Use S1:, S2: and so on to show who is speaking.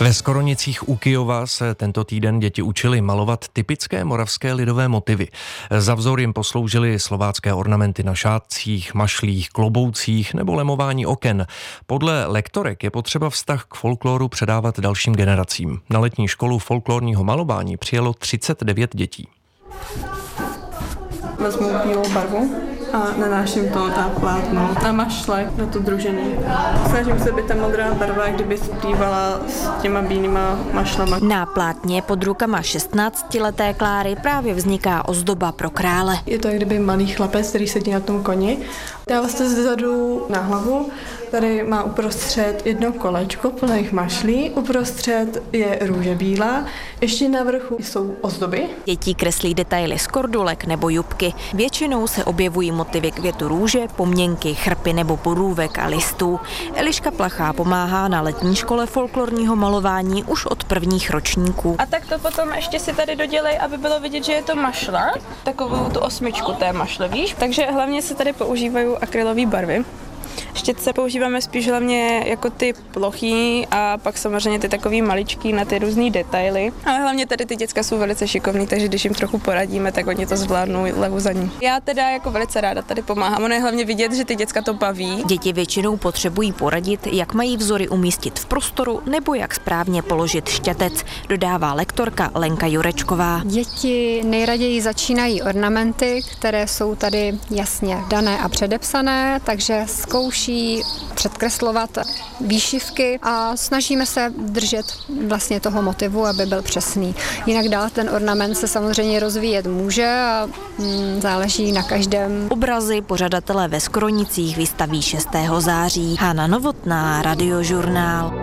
S1: Ve Skoronicích u Kyjova se tento týden děti učily malovat typické moravské lidové motivy. Za vzor jim posloužily slovácké ornamenty na šátcích, mašlích, kloboucích nebo lemování oken. Podle lektorek je potřeba vztah k folkloru předávat dalším generacím. Na letní školu folklorního malování přijelo 39 dětí.
S2: Vezmu bílou barvu a nanáším to na plátno, na mašle, na to družený. Snažím se, aby ta modrá barva kdyby splývala s těma bílýma mašlama.
S3: Na plátně pod rukama 16leté Kláry právě vzniká ozdoba pro krále.
S2: Je to jak kdyby malý chlapec, který sedí na tom koni. Dává se zezadu na hlavu, tady má uprostřed jedno kolečko plných mašlí, uprostřed je růže bílá, ještě na vrchu jsou ozdoby.
S3: Děti kreslí detaily z kordulek nebo jupky. Většinou se objevují motivy květu růže, poměnky, chrpy nebo porůvek a listů. Eliška Plachá pomáhá na letní škole folklorního malování už od prvních ročníků.
S4: A tak to potom ještě si tady dodělej, aby bylo vidět, že je to mašla, takovou tu osmičku té mašle, víš? Takže hlavně se tady používají akrylové barvy. Štětce používáme spíš hlavně jako ty plochý a pak samozřejmě ty takový maličký na ty různý detaily. Ale hlavně tady ty děcka jsou velice šikovní, takže když jim trochu poradíme, tak oni to zvládnou levu za ní. Já teda jako velice ráda tady pomáhám, ono je hlavně vidět, že ty děcka to baví.
S3: Děti většinou potřebují poradit, jak mají vzory umístit v prostoru nebo jak správně položit štětec, dodává lektorka Lenka Jurečková.
S5: Děti nejraději začínají ornamenty, které jsou tady jasně dané a předepsané, takže zkouší předkreslovat výšivky a snažíme se držet vlastně toho motivu, aby byl přesný. Jinak dál ten ornament se samozřejmě rozvíjet může a záleží na každém.
S3: Obrazy pořadatelé ve Skoronicích vystaví 6. září. Hana Novotná, Radiožurnál.